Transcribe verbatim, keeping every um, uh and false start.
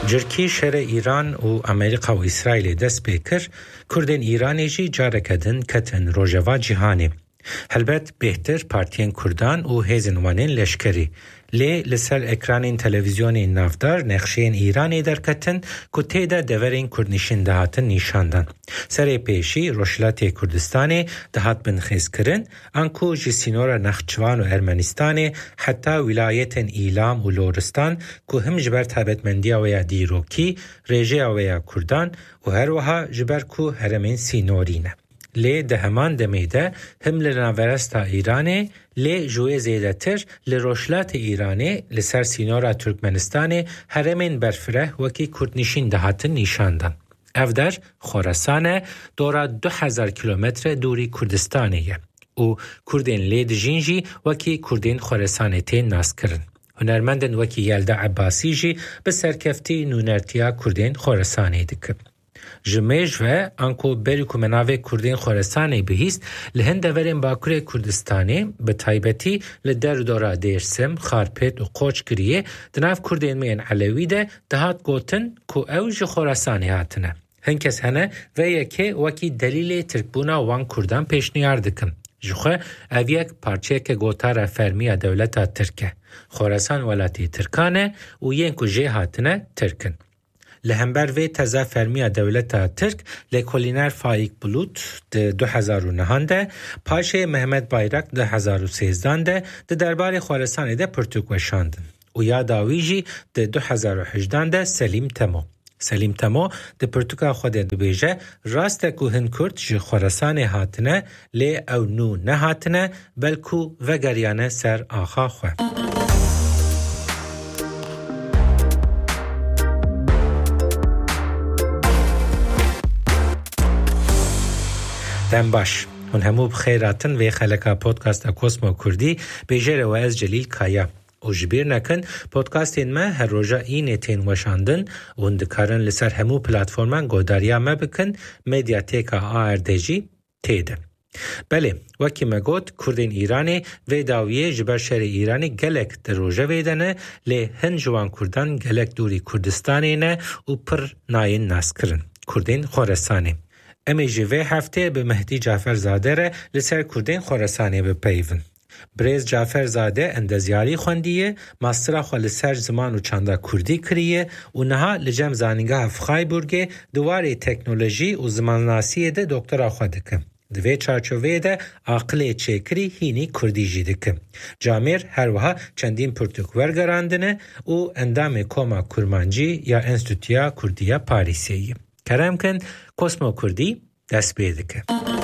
جرکی شر ایران و امریکا و اسرائیل دست بکر کردن ایرانی جی جارکدن کتن روژوا جهانی. هلبت بهتر پارتین کردان و هیزن وانین لشکری. لی لسر اکرانین تلویزیونی نافدار نقشین ایرانی در کتن که تیدا دورین کردنشین دهاتن نیشاندن. سر پیشی روشلات کردستانی دهات بنخیز کرن انکو جسینور نخچوان و ارمنستانی حتی ولایت ایلام و لورستان که هم جبر تابت مندیا ویا دیروکی ریجه ویا کردان و هر وها جبر که هرمین سینورینه. لی دهمان دمیده هم لناورستا ایرانی لی جوی زیده تر لروشلات ایرانی لسر سینورا ترکمنستانی هرمین برفره وکی کردنشین دهاتن نیشاندن. او در خراسان دورا دو هزار کیلومتر دوری کردستانیه و کردین لی دجینجی وکی کردین خراسانی تین ناس کرن. هنرمندن وکی یلده عباسی جی به سرکفتی نونرتیا کردین خراسانی دکه. جمیج و انکو بریکو مناوی کردین خراسانی بهیست لهند دورین باکوری کردستانی به تایبتی لدر دورا دیرسم خارپیت و قوچ کریه دناف کردین مین علوی ده دهات گوتن کو اوج خراسانی هاتنه. هنکس هنه و یکی وکی دلیل ترکبونا وان کردان پیشنیار دکن. جوخه اویک پارچه که گوتار فرمی دولتا ترکه. خراسان ولاتی ترکانه و ینکو جه هاتنه ترکن. لهمبر و تزا فرمی دولت ترک لکولینر فایق بلوت ده دو هزار و نهانده پاشه محمد بایرک ده هزار و سیزدانده ده دربار خراسان ده پرتوکوشاندن و یاداویجی ده دو هزار و هجدانده سلیم تمو. سلیم تمو ده پرتوکا خود ده بیجه راست که هن کرد جه خراسان هاتنه لی او نو نه هاتنه بلکو وگریانه سر آخا خواه. دم باش هن همو بخیراتن و خلقا پودکاست کوسمو کردی بیجره و از جلیل کایا او جبیر نکن پودکاست این ما هر روژا این تین وشاندن و اندکارن لسر همو پلاتفورمان گوداریا ما بکن مدیاتیکا آردجی تیده. بله وکی مگود کردین ایرانی و داویه جبر شهر ایرانی گلک در روژه ویدنه لی هن جوان کردن گلک دوری کردستانی نه و پر ناین ناس کرن کردین خراسانی. امی جوه هفته به مهدی جعفر زاده را لسر کردین خراسانی به پیون. بریز جعفر زاده اندازیاری خوندیه، ماسترا خو لسر زمان و چنده کردی کریه و نها لجم زانینگاه فخایبورگه دواره تکنولوژی و زمانناسی ده دکترا خو دکه. دوی چارچوه ده عقل چکری هینی کردی جی دکه. جامیر هر وها چندین پرتوک ورگراندنه و اندام کوما کرمانجی یا انستوتیا کردیا پاریسیه. کرم کن کوسمو کردی دست بیده که.